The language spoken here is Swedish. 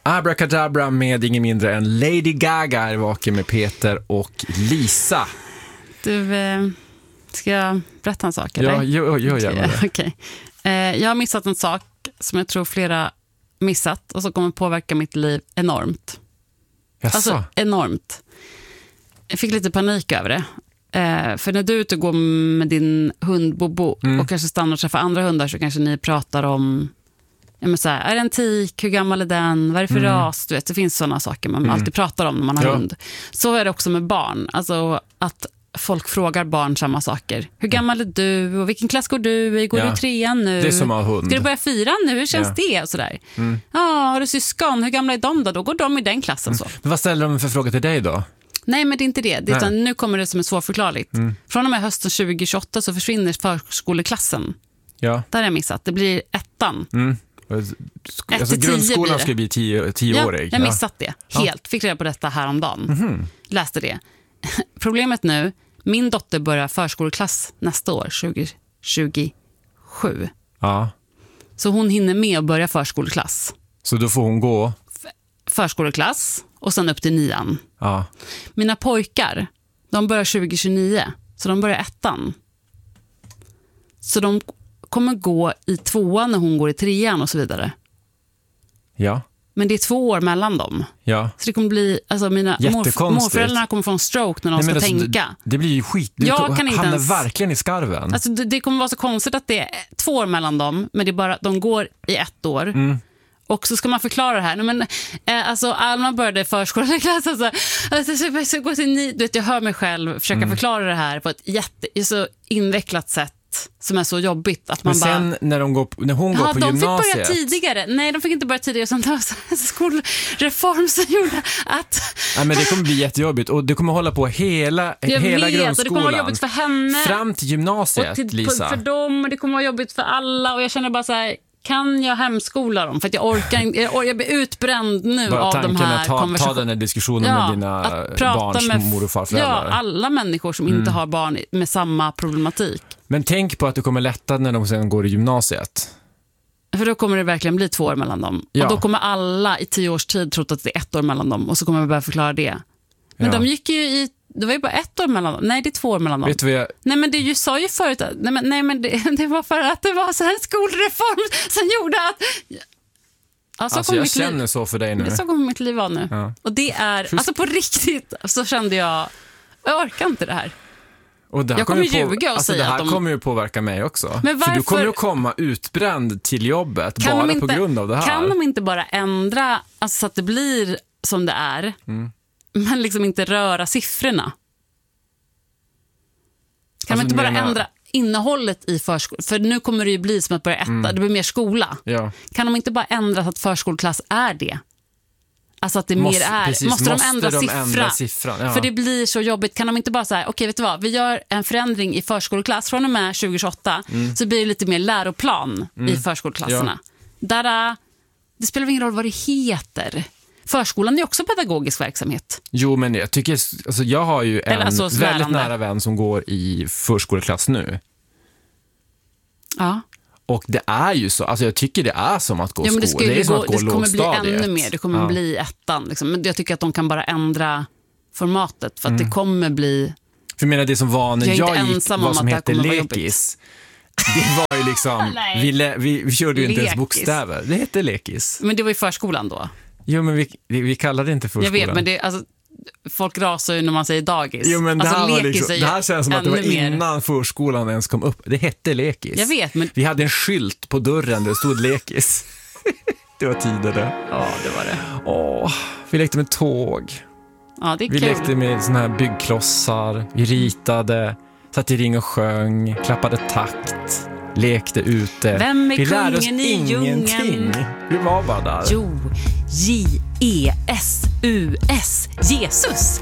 Abracadabra med ingen mindre än Lady Gaga är vaken med Peter och Lisa. Du, ska jag berätta en sak? Eller? Ja, gör gärna det. Okej. Jag har missat en sak som jag tror flera missat och som kommer påverka mitt liv enormt. Jaså? Alltså enormt. Jag fick lite panik över det. För när du är ute och går med din hund Bobo och kanske stannar och träffar andra hundar, så kanske ni pratar om så här, är det en tik? Hur gammal är den? Vad är det för ras? Du vet, det finns sådana saker man alltid pratar om när man har hund. Så är det också med barn. Alltså att folk frågar barn samma saker. Hur gammal är du? Och vilken klass går du i? Går du i 3:an nu? Det är som av hund. Ska du börja 4:an nu? Hur känns det? Och sådär. Har du syskon? Hur gamla är de då? Då går de i den klassen så. Men vad ställer de för fråga till dig då? Nej, men det är inte det. Utan nu kommer det som är svårförklarligt. Från och med hösten 2028 så försvinner förskoleklassen. Ja. Där har jag missat. Det blir 1:an. Alltså grundskolan ska bli 10-årig. Jag missat det. Helt. Fick reda på detta häromdagen. Läste det. Problemet nu, min dotter börjar förskoleklass nästa år, 2027. Ja. Så hon hinner med att börja förskoleklass. Så då får hon gå? Förskoleklass och sen upp till 9:an. Ja. Mina pojkar, de börjar 2029. Så de börjar 1:an. Så de kommer gå i 2:an när hon går i 3:an och så vidare. Ja. Men det är 2 år mellan dem. Ja. Så det kommer bli, alltså mina morföräldrarna kommer få en stroke när de ska tänka. Det blir ju skit. Du hamnar verkligen i skarven. Alltså det kommer vara så konstigt att det är 2 år mellan dem, men det är bara, de går i 1 år. Och så ska man förklara det här. Men, alltså Alma började i förskoleklass. Så går till du vet, jag hör mig själv försöka förklara det här på ett så invecklat sätt som är så jobbigt att man. Men sen bara, när hon går på gymnasiet. De fick börja tidigare. Nej, de fick inte börja tidigare. Utan det var en skolreform som gjorde att. Nej, men det kommer bli jättejobbigt. Och det kommer hålla på hela grundskolan. Och det kommer vara jobbigt för henne. Fram till gymnasiet, Lisa. För dem, och det kommer vara jobbigt för alla. Och jag känner bara så här, kan jag hemskola dem? För att jag orkar inte, jag blir utbränd nu bara av de här konversationerna. Ta den här diskussionen med dina barns mor- och farföräldrar. Ja, alla människor som inte har barn med samma problematik. Men tänk på att det kommer lätta när de sen går i gymnasiet. För då kommer det verkligen bli 2 år mellan dem. Ja. Och då kommer alla i 10 års tid trott att det är 1 år mellan dem. Och så kommer jag börja förklara det. Men de gick ju i. Det var ju bara 1 år mellan dem. Nej, det är 2 år mellan dem. Vet du vad jag. Nej, men du sa ju förut att, nej, men det var för att det var så här skolreform som gjorde att. Alltså jag känner så för dig nu. Så kommer mitt liv vara nu. Ja. Och det är, alltså på riktigt så kände jag orkar inte det här. Och det här jag kommer ljuga och säga det här att kommer ju påverka mig också. Men varför, för du kommer ju komma utbränd till jobbet bara på grund av det här. Kan de inte bara ändra alltså, så att det blir som det är, men liksom inte röra siffrorna? Kan de inte bara ändra innehållet i förskolan? För nu kommer det ju bli som att börja 1, det blir mer skola. Ja. Kan de inte bara ändra så att förskoleklass är det? Alltså att det mer är. Precis, måste de ändra siffran? Ja. För det blir så jobbigt. Kan de inte bara säga, okej, vet du vad? Vi gör en förändring i förskoleklass från och med 2028. Så blir det lite mer läroplan i förskoleklasserna. Ja. Det spelar ingen roll vad det heter. Förskolan är också pedagogisk verksamhet. Jo, men jag tycker, alltså jag har ju en väldigt nära vän som går i förskoleklass nu. Ja. Och det är ju så, alltså jag tycker det är som att gå skola. Det är som att gå lågstadiet. Det kommer bli ännu mer, det kommer bli 1:an liksom. Men jag tycker att de kan bara ändra formatet för att det kommer bli. För jag menar, det som var när jag gick, vad som hette lekis. Det var ju liksom vi körde ju inte ens bokstäver. Det hette lekis. Men det var i förskolan då. Jo, men vi kallade det inte förskolan. Jag vet, men det alltså folk rasar ju när man säger dagis. Jo, men det här, alltså, liksom, det här känns som att det var innan förskolan ens kom upp. Det hette lekis. Jag vet, men vi hade en skylt på dörren där det stod lekis. Det var tider det. Ja, det var det. Vi lekte med tåg. Ja, det är vi kul. lekte med såna här byggklossar. Vi ritade, satt i ring och sjöng, klappade takt, lekte ute. Vem är vi lärde oss kungen i djungeln? Vi var bara där. Jo, J-E-S-U-S. Jesus.